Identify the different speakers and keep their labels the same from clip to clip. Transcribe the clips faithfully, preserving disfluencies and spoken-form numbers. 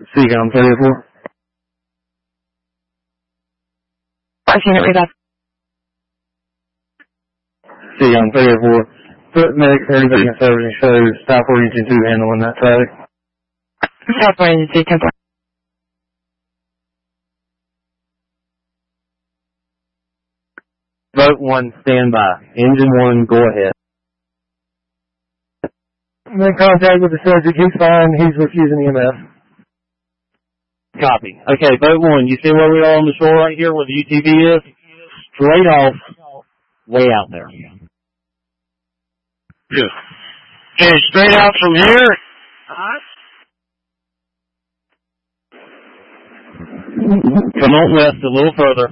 Speaker 1: Seacom thirty-four.
Speaker 2: I've seen it right up.
Speaker 1: Seacom thirty-four. Put medic thirty second service shows stop region two handling that traffic.
Speaker 2: Stop region two, ten four.
Speaker 1: Vote one, stand by. Engine one, go ahead. I'm in contact with the subject. He's fine. He's refusing E M F. Copy. Okay, vote one. You see where we are on the shore right here, where the U T V is? Straight off, way out there.
Speaker 3: Good. Okay, straight out from here.
Speaker 1: Come on west a little further.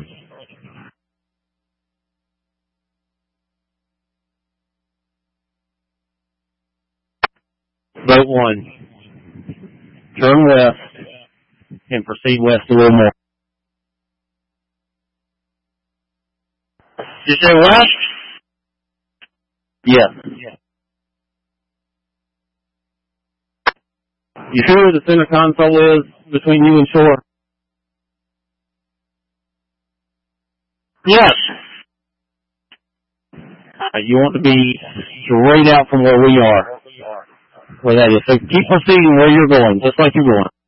Speaker 1: Vote one. Turn west and proceed west a little more.
Speaker 3: You say west?
Speaker 1: Yes. You see where the center console is between you and shore?
Speaker 3: Yes.
Speaker 1: Uh, you want to be straight out from where we are. Where that is. So keep proceeding where you're going, just like you're going.